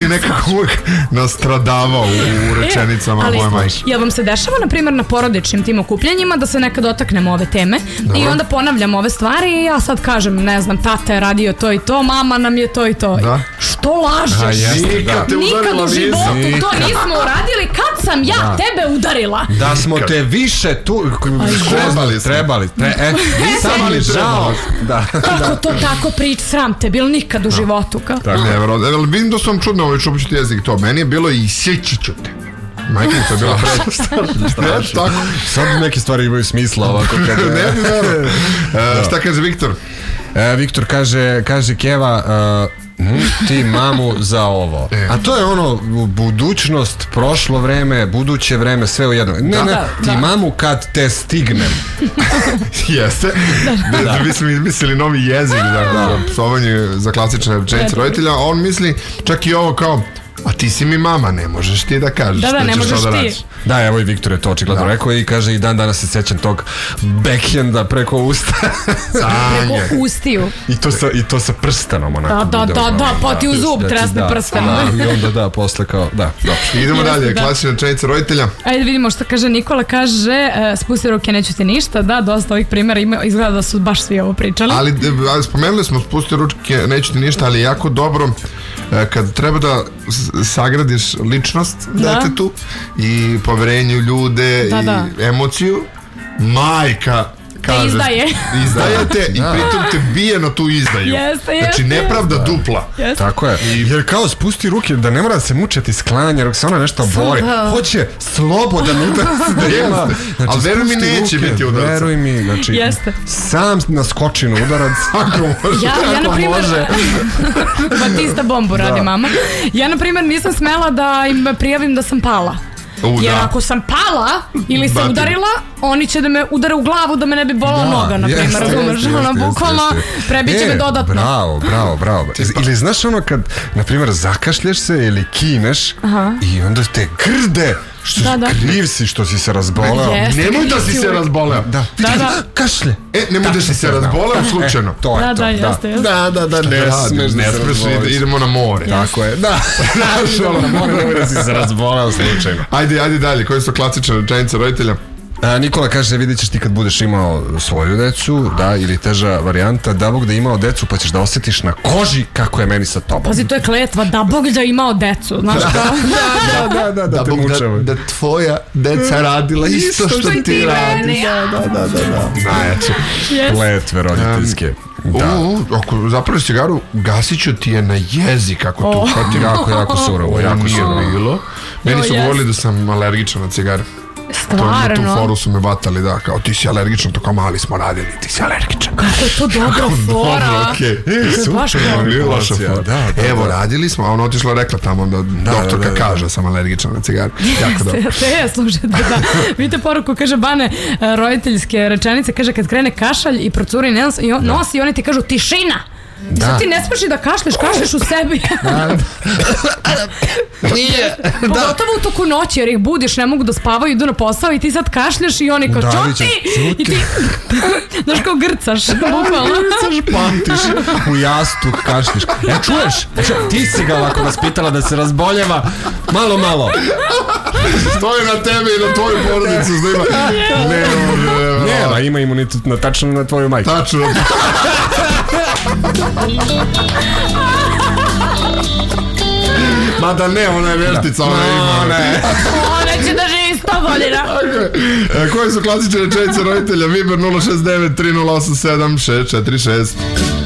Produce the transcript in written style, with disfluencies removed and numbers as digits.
nekako uvijek nastradavao u rečenicama moje majke. Jel vam se dešava, na primjer, na porodičnim tim okupljanjima da se nekad dotaknemo ove teme i onda ponavljam ove stvari i ja sad kažem, ne znam, tata je radio to i to, mama nam je to i to. Da. Što lažeš? Nikad u životu to nismo uradili. Kad sam ja tebe udarila? Da smo te više tu trebali. Samo mi žao. Kako to tako prič, sram te bil nikad u životu. Ne, vidim da sam čudno ovaj čupićuti jezik to. Meni je bilo i sjeći ću te. Majke mi to je bilo tako. Sad neke stvari imaju smisla ovako. Šta kaže Viktor? Viktor kaže Keva, ti mamu za ovo. A to je ono budućnost, prošlo vreme, buduće vreme, sve u jednom. Ne, ti mamu kad te stignem. Jeste. Vi smo mislili novi jezik za psovanje za klasične rečenice roditelja. On misli čak i ovo kao, a ti si mi mama, ne možeš ti da kažeš. Da, ne možeš ti. Da, evo i Viktor je to očigledno rekao i kaže i dan danas se sećam tog backhanda preko usta. Preko ustiju. I to sa prstenom onako. Da, pa ti u zub tresne prstenom. I onda posle kao, dobro. Idemo dalje, klasična rečenica roditelja. Ajde vidimo što kaže Nikola, kaže spusti ruke, neću ti ništa, da, dosta ovih primjera ima, izgleda da su baš svi ovo pričali. Ali spomenuli smo spusti ruke, neću ti ništa, ali jako dobro kad treba da sagradiš ličnost detetu i poverenje u ljude i emociju, majka kaže, izdajete i pritom te bije na tu izdaju. Znači nepravda dupla. Tako je. Jer kao spusti ruke da ne mora da se mučeti sklanja, jer se ona nešto bori. Hoće slobodan udarac da ima. Ali veruj mi, neće biti udarac. Veruj mi, znači sam naskoči na udarac. Ja na primjer Batista bombu radi mama. Ja na primjer nisam smela da im prijavim da sam pala. Jer ako sam pala ili se udarila, oni će da me udare u glavu da me ne bi bolila noga, na primjer, razumeš, ono, bukvalno prebiće me dodatno. Bravo. Ili znaš ono kad, na primjer, zakašlješ se ili kineš i onda te grde, što kriv si što si se razboleo. Nemoj da si se razboleo. Da. Kašlje. Nemoj da si se razboleo slučajno. To je to. Da, ne smeš, idemo na more. Tako je, da. Na more nemoj da si se razboleo slučajno. Ajde dalje, koje su klasične rečenice roditelja? Nikola kaže, vidjet ćeš ti kad budeš imao svoju decu, da, ili teža varijanta, da Bog da imao decu pa ćeš da osjetiš na koži kako je meni sa tobom. Pazi, to je kletva, da Bog da imao decu, znaš kao? Da te mučeva. Da tvoja deca radila isto što ti radi. Da. Najjače. Kletve roditeljske. Ako zapraviš cigaru, gasit ću ti je na jezik ako tu hvatim. Jako surovo. Bilo. Meni su govorili da sam alergičan na cigare. Stvarno? Tu foru su me vatali, da, kao ti si alergičan, to kao mali smo radili, ti si alergičan. Kako je to dobra fora? Super. Evo, radili smo, a ona otišla rekla tamo da doktorka kaže da sam alergičan na cigare. Jako dobro. Slušajte, da. Vidite poruku, kaže Bane, roditeljske rečenice, kaže kad krene kašalj i procuri nos i oni ti kažu tišina. Sad ti ne smiješ i da kašleš u sebi. Nije. Pogotovo u toku noći, jer ih budiš, ne mogu da spavaju, idu na posao i ti sad kašlješ i oni kao čuti i ti znaš kao grcaš. Pamtiš u jastuk, kašlješ. Čuješ? Ti si ga ovako vaspitala da se razboljeva. Malo. Stoji na tebi i na tvoju porodicu. Ne, ima imunitet tačno na tvoju majku. Tačno. Mada ne, ona je veštica, ona ima. Ona će da živi 100 godina. Koje su klasične rečenice roditelja? Viber 069 3087 646.